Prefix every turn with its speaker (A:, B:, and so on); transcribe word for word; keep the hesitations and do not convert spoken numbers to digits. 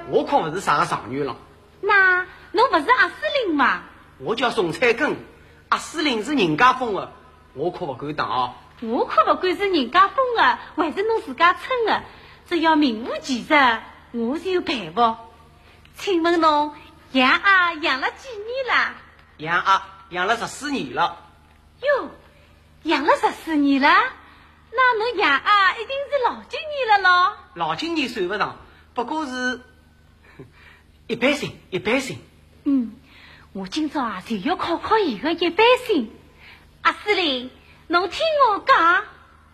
A: 我可不是啥个上女了。
B: 那侬不是阿司令吗？
A: 我叫宋彩根，阿司令是人家封的，我可不敢当啊。
B: 我可不管是人家封的还是侬自家称的，只要名副其实，我是有办法。请问侬养鸭养了几年了？
A: 养鸭养了十四年了。
B: 哟，养了十四年了，那侬养鸭一定是老经验了咯。
A: 老经验算不上，不过是一般性，一般性。
B: 嗯，我今朝啊就要考考伊个一般性。阿司令，侬听我讲。